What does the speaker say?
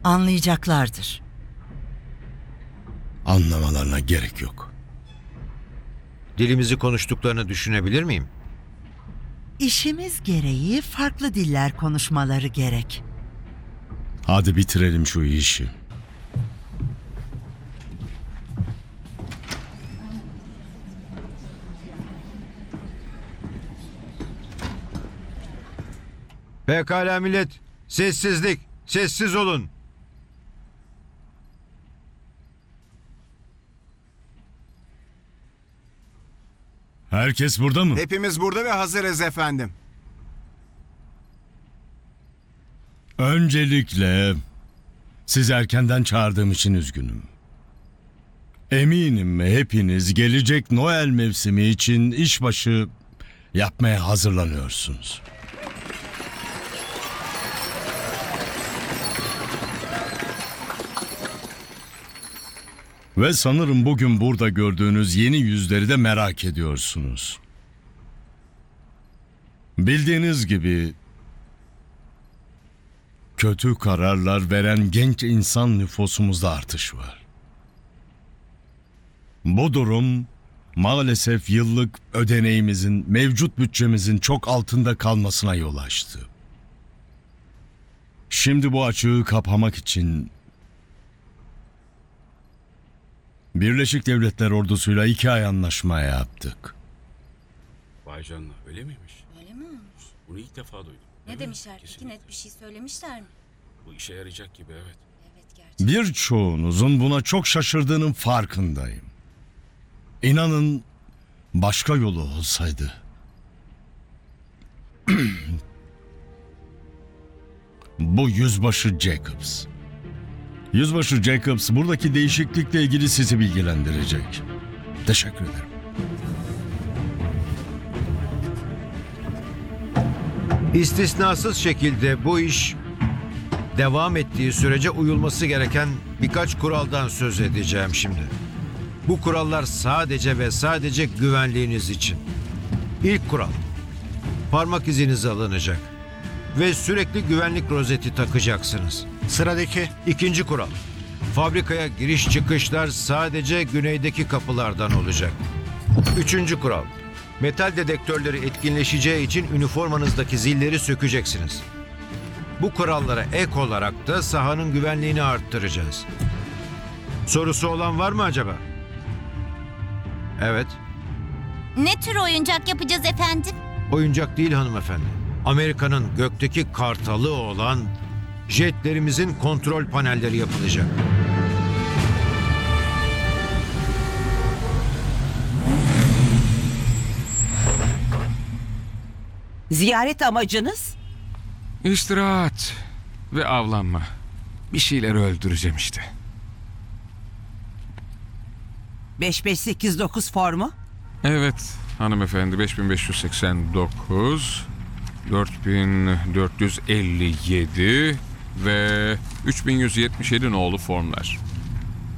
Anlayacaklardır. Anlamalarına gerek yok. Dilimizi konuştuklarını düşünebilir miyim? İşimiz gereği farklı diller konuşmaları gerek. Hadi bitirelim şu işi. Pekala millet, sessizlik, sessiz olun. Herkes burada mı? Hepimiz burada ve hazırız efendim. Öncelikle sizi erkenden çağırdığım için üzgünüm. Eminim hepiniz gelecek Noel mevsimi için işbaşı yapmaya hazırlanıyorsunuz. Ve sanırım bugün burada gördüğünüz yeni yüzleri de merak ediyorsunuz. Bildiğiniz gibi kötü kararlar veren genç insan nüfusumuzda artış var. Bu durum maalesef yıllık ödeneğimizin, mevcut bütçemizin çok altında kalmasına yol açtı. Şimdi bu açığı kapamak için Birleşik Devletler ordusuyla 2 ay anlaşma yaptık. Vay canına, öyle miymiş? Öyle mi olmuş? Bunu ilk defa duydum. Ne Değil mi? demişler peki? Kesinlikle. Net bir şey söylemişler mi? Bu işe yarayacak gibi, evet. Evet gerçekten. Birçoğunuzun buna çok şaşırdığının farkındayım. İnanın başka yolu olsaydı. Bu Yüzbaşı Jacobs. Yüzbaşı Jacobs buradaki değişiklikle ilgili sizi bilgilendirecek. Teşekkür ederim. İstisnasız şekilde bu iş devam ettiği sürece uyulması gereken birkaç kuraldan söz edeceğim şimdi. Bu kurallar sadece ve sadece güvenliğiniz için. İlk kural, parmak iziniz alınacak ve sürekli güvenlik rozeti takacaksınız. Sıradaki. İkinci kural, fabrikaya giriş çıkışlar sadece güneydeki kapılardan olacak. Üçüncü kural, metal dedektörleri etkinleşeceği için üniformanızdaki zilleri sökeceksiniz. Bu kurallara ek olarak da sahanın güvenliğini arttıracağız. Sorusu olan var mı acaba? Evet. Ne tür oyuncak yapacağız efendim? Oyuncak değil hanımefendi. Amerika'nın gökteki kartalı olan jetlerimizin kontrol panelleri yapılacak. Ziyaret amacınız? İstirahat ve avlanma. Bir şeyleri öldüreceğim işte. 5589 formu? Evet hanımefendi, 5589, 4457 ve 3177 nolu formlar.